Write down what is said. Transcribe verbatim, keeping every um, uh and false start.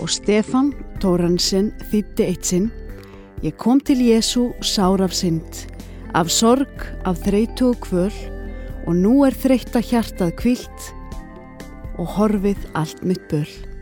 Og Stefán Thoroddsen þýddi eitt sinn: Ég kom til Jesú sár af synd, af sorg, af þreytu og kvöl, og nú er þreytta hjartað hvílt og horfið allt mitt böl.